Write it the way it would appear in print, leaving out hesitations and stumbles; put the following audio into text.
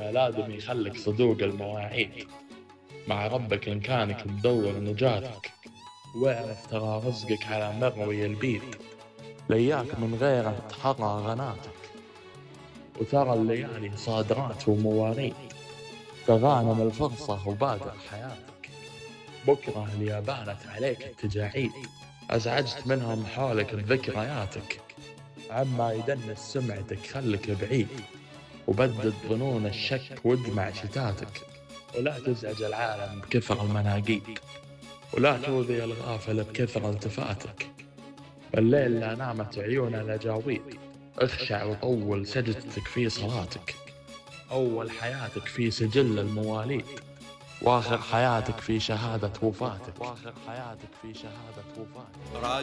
ربنا لازم يخلك صدوق المواعيد مع ربك إن كانك تدور نجاتك، واعرف ترى رزقك على مروي البيت، لياك من غيره تحرى غناتك، وترى الليالي صادرات ومواريد، تغانم الفرصة وبادر حياتك. بكرة اللي بانت عليك التجاعيد، أزعجت منهم حولك بذكرياتك، عما يدنس سمعتك خلك بعيد، وبدد ظنون الشك واجمع شتاتك، ولا تزعج العالم بكثر المناقيد، ولا تؤذي الغافل بكثر التفاتك. الليل لا نامت عيون الأجاويد، اخشع وطول سجدتك في صلاتك، أول حياتك في سجل المواليد، وآخر حياتك في شهادة وفاتك.